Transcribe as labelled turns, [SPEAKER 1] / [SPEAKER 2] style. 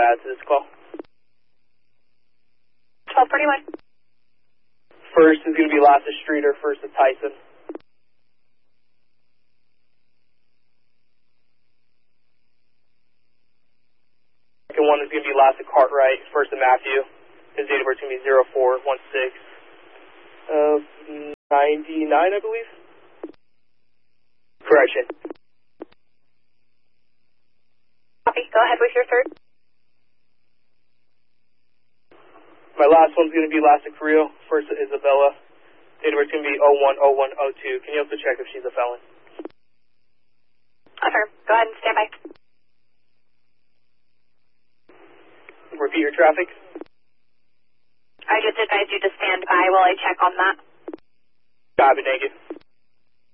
[SPEAKER 1] add to this call?
[SPEAKER 2] 1241.
[SPEAKER 1] First is going to be Lassa Streeter, first is Tyson. Second one is going to be Lassa Cartwright, first is Matthew. His date of birth is going to be 0416 99, I believe. Correction.
[SPEAKER 2] Copy. Go ahead with your third.
[SPEAKER 1] My last one's going to be Lassa Carrillo, first is Isabella. Date of birth is going to be 010102. Can you also check if she's a felon?
[SPEAKER 2] Affirm. Go ahead and stand by.
[SPEAKER 1] Repeat your traffic.
[SPEAKER 2] I just advise you to stand by while I check on that.
[SPEAKER 1] Copy, thank you.